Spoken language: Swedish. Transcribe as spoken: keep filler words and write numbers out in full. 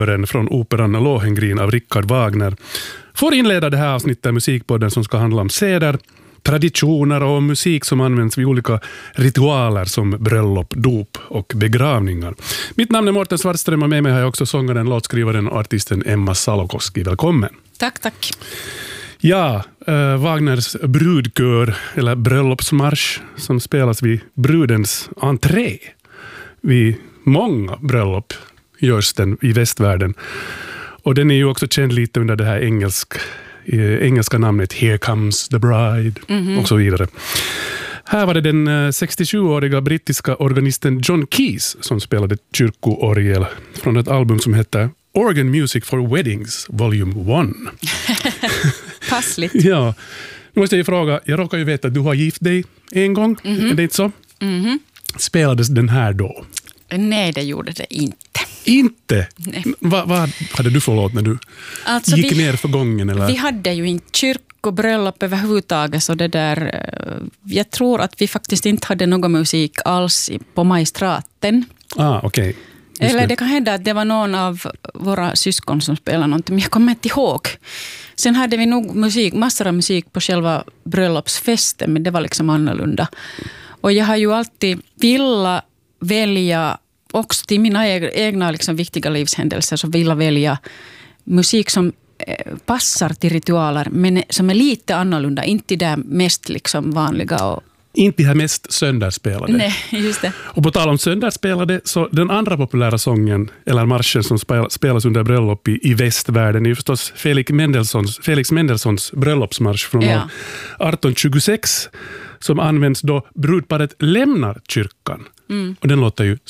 från operan Lohengrin av Richard Wagner får inleda det här avsnittet musikpodden som ska handla om seder, traditioner och musik som används vid olika ritualer som bröllop, dop och begravningar. Mitt namn är Mårten Svartström och med mig har jag också sångaren, låtskrivaren och artisten Emma Salokoski. Välkommen. Tack, tack. Ja, äh, Wagners brudkör eller bröllopsmarsch som spelas vid brudens entré. Vid många bröllop görs den i västvärlden. Och den är ju också känd lite under det här engelsk, eh, engelska namnet Here Comes the Bride mm-hmm. och så vidare. Här var det den eh, sextiosjuåriga brittiska organisten John Keys som spelade kyrkoorgel från ett album som heter Organ Music for Weddings Volume one. Passligt. Ja, nu måste jag fråga, jag råkar ju veta att du har gift dig en gång, mm-hmm. är det inte så? Mm-hmm. Spelades den här då? Nej, det gjorde det inte. Inte? Nej. Vad va hade du för låt när du alltså gick vi, ner för gången? Eller? Vi hade ju inte kyrkobröllop överhuvudtaget, så det där, jag tror att vi faktiskt inte hade någon musik alls på magistraten. Ah, okej. Okay. Eller det. det kan hända att det var någon av våra syskon som spelade någonting, men jag kommer inte ihåg. Sen hade vi nog musik, massor av musik på själva bröllopsfesten, men det var liksom annorlunda. Och jag har ju alltid velat välja, också till mina egna liksom viktiga livshändelser, så vill jag välja musik som passar till ritualer, men som är lite annorlunda, inte det mest liksom vanliga och inte här mest söndagsspelade. Nej, just det. Och på tal om söndagsspelade, så den andra populära sången, eller marschen som spelas under bröllop i, i västvärlden är ju förstås Felix Mendelssohns, Felix Mendelssohns bröllopsmarsch från ja. arton tjugosex som används då brudparet lämnar kyrkan. Mm. Och den låter ju